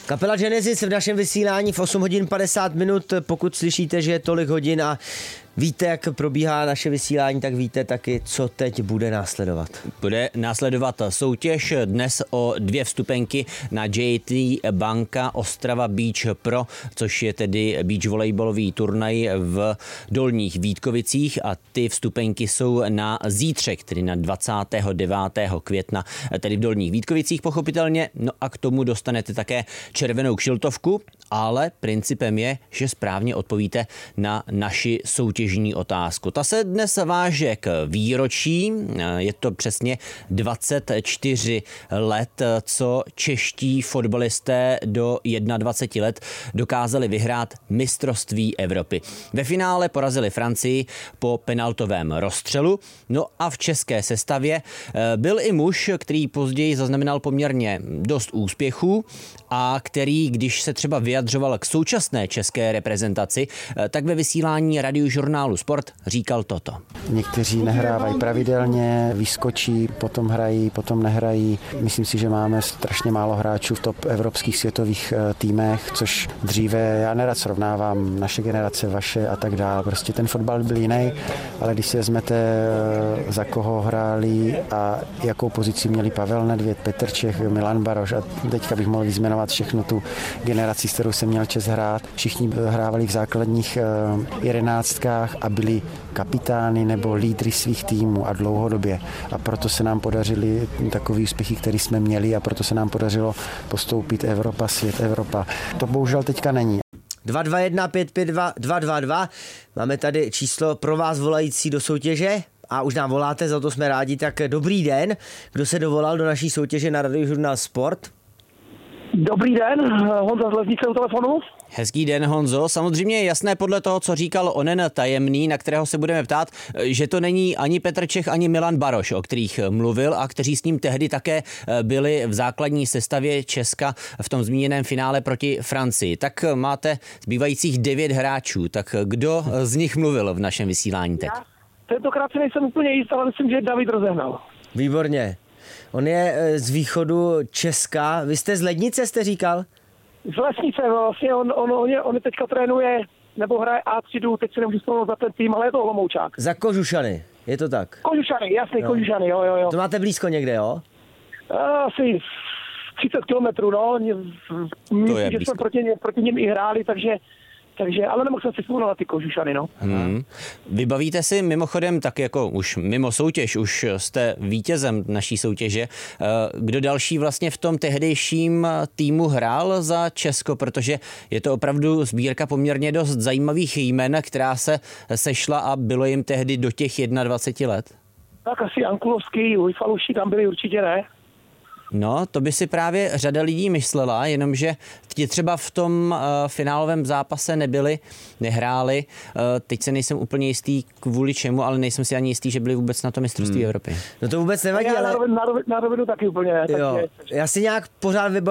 Kapela Genesis v našem vysílání v 8 hodin 50 minut. Pokud slyšíte, že je tolik hodin a víte, jak probíhá naše vysílání, tak víte taky, co teď bude následovat. Bude následovat soutěž dnes o 2 vstupenky na JT Banka Ostrava Beach Pro, což je tedy beach volejbalový turnaj v Dolních Vítkovicích a ty vstupenky jsou na zítřek, tedy na 29. května, tedy v Dolních Vítkovicích pochopitelně. No a k tomu dostanete také červenou kšiltovku, ale principem je, že správně odpovíte na naši soutěžní otázku. Ta se dnes váže k výročí, je to přesně 24 let, co čeští fotbalisté do 21 let dokázali vyhrát mistrovství Evropy. Ve finále porazili Francii po penaltovém rozstřelu, no a v české sestavě byl i muž, který později zaznamenal poměrně dost úspěchů a který, když se třeba vyjadřoval k současné české reprezentaci, tak ve vysílání Radiožurnálu Sport říkal toto. Někteří nehrávají pravidelně, vyskočí, potom hrají, potom nehrají. Myslím si, že máme strašně málo hráčů v top evropských světových týmech, což dříve, já nerad srovnávám naše generace, vaše a tak dále. Prostě ten fotbal byl jiný, ale když si vezmete, za koho hráli a jakou pozici měli Pavel Nedvěd, Petr Čech, Milan Baroš a teďka bych mohl vyjmenovat všechno tu generaci, s kterou jsem měl čest hrát. Všichni hrávali v základních jedenáctkách a byli kapitány nebo lídry svých týmů a dlouhodobě. A proto se nám podařily takový úspěchy, který jsme měli a proto se nám podařilo postoupit Evropa, svět, Evropa. To bohužel teďka není. 221 552 222. Máme tady číslo pro vás volající do soutěže a už nám voláte, za to jsme rádi. Tak dobrý den. Kdo se dovolal do naší soutěže na Radiožurnál Sport? Dobrý den, Honza z Leznice u telefonu. Hezký den, Honzo. Samozřejmě je jasné podle toho, co říkal onen tajemný, na kterého se budeme ptát, že to není ani Petr Čech, ani Milan Baroš, o kterých mluvil a kteří s ním tehdy také byli v základní sestavě Česka v tom zmíněném finále proti Francii. Tak máte zbývajících 9 hráčů. Tak kdo z nich mluvil v našem vysílání teď? Já tentokrát si nejsem úplně jist, ale myslím, že David Rozehnal. Výborně. On je z východu Česka. Vy jste z Lednice, jste říkal? Z Lesnice, vlastně on teďka trénuje, nebo hraje A3, teď si nemůžu vzpomenout za ten tým, ale je to Olomoučák. Za Kožušany, je to tak? Kožušany, jasný, no. Kožušany, jo. To máte blízko někde, jo? Asi 30 kilometrů, no. Myslím, že jsme proti nim i hráli, takže, ale nemohl jsem si vzpomenout na ty Kožušany, no. Vybavíte si mimochodem, tak jako už mimo soutěž, už jste vítězem naší soutěže, kdo další vlastně v tom tehdejším týmu hrál za Česko, protože je to opravdu sbírka poměrně dost zajímavých jmen, která se sešla a bylo jim tehdy do těch 21 let. Tak asi Ankulovský, Ujfaluší tam byli určitě, ne? No, to by si právě řada lidí myslela, jenomže ti třeba v tom finálovém zápase nehráli. Teď se nejsem úplně jistý kvůli čemu, ale nejsem si ani jistý, že byli vůbec na to mistrovství Evropy. No to vůbec nevadí, ale... Na rovinu taky úplně ne. Jo, já si nějak pořád